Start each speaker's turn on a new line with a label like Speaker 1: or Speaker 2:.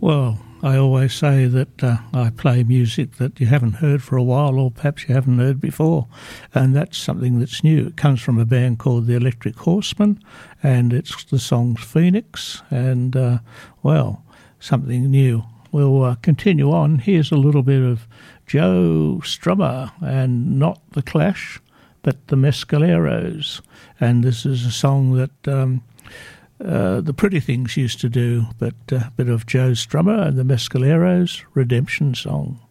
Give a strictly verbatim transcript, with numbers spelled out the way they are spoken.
Speaker 1: Well, I always say that uh, I play music that you haven't heard for a while, or perhaps you haven't heard before, and that's something that's new. It comes from a band called the Electric Horsemen, and it's the song Phoenix, and, uh, well, something new. We'll uh, continue on. Here's a little bit of Joe Strummer, and not The Clash, but the Mescaleros, and this is a song that um, uh, the Pretty Things used to do, but a bit of Joe Strummer and the Mescaleros, Redemption Song.